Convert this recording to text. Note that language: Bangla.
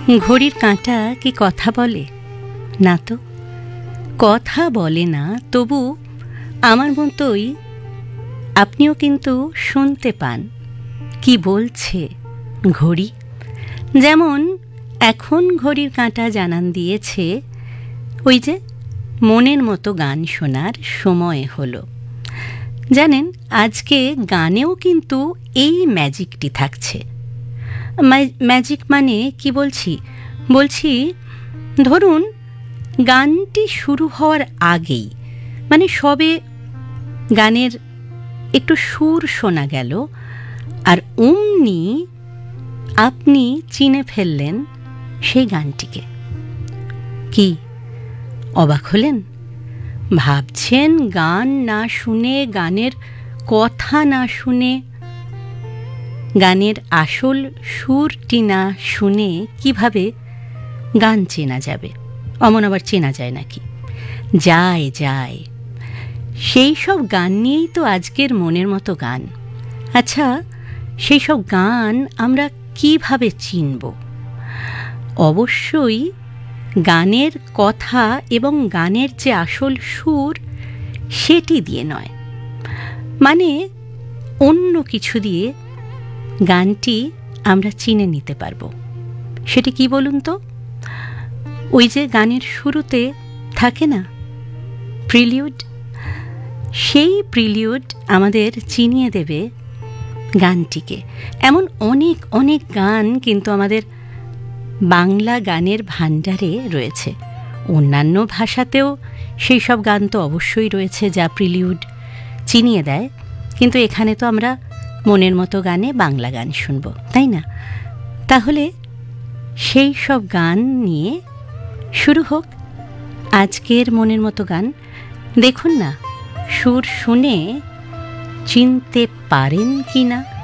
ঘড়ির কাঁটা কি কথা বলে? না তো, কথা বলে না, তবু আমার মতোই আপনিও কিন্তু শুনতে পান কি বলছে ঘড়ি। যেমন এখন ঘড়ির কাঁটা জানান দিয়েছে ওই যে মনের মতো গান শোনার সময় হলো। জানেন, আজকে গানেও কিন্তু এই ম্যাজিকটি থাকছে। ম্যাজিক মানে কি বলছি ধরুন গানটি শুরু হওয়ার আগেই, মানে সবে গানের একটু সুর শোনা গেল, আর অমনি আপনি চিনে ফেললেন সেই গানটিকে। কি অবাক হলেন? ভাবছেন গান না শুনে, গানের কথা না শুনে, গানের আসল সুরটি না শুনে কিভাবে গান চেনা যাবে? অমন আবার চেনা যায় নাকি? যায়। সেই সব গান নিয়েই তো আজকের মনের মতো গান। আচ্ছা, সেই সব গান আমরা কিভাবে চিনব? অবশ্যই গানের কথা এবং গানের যে আসল সুর সেটি দিয়ে নয়, মানে অন্য কিছু দিয়ে গানটি আমরা চিনে নিতে পারবো। সেটি কি বলুন তো? ওই যে গানের শুরুতে থাকে না প্রিলিউড, সেই প্রিলিউড আমাদের চিনিয়ে দেবে গানটিকে। এমন অনেক গান কিন্তু আমাদের বাংলা গানের ভাণ্ডারে রয়েছে। অন্যান্য ভাষাতেও সেই সব গান তো অবশ্যই রয়েছে যা প্রিলিউড চিনিয়ে দেয়, কিন্তু এখানে তো আমরা মনের মতো গানে বাংলা গান শুনব, তাই না? তাহলে সেই সব গান নিয়ে শুরু হোক আজকের মনের মতো গান। দেখুন না, সুর শুনে চিনতে পারেন কি না।